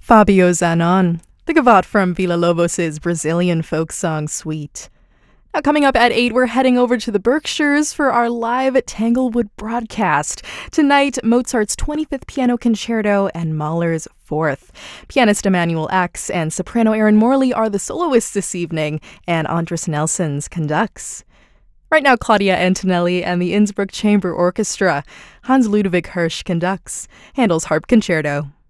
Fabio Zanon, the gavotte from Villa-Lobos' Brazilian folk song Sweet. Now, coming up at 8, we're heading over to the Berkshires for our live Tanglewood broadcast. Tonight, Mozart's 25th Piano Concerto and Mahler's 4th. Pianist Emanuel Ax and soprano Erin Morley are the soloists this evening, and Andres Nelsons conducts. Right now, Claudia Antonelli and the Innsbruck Chamber Orchestra. Hans Ludwig Hirsch conducts. Handel's Harp Concerto.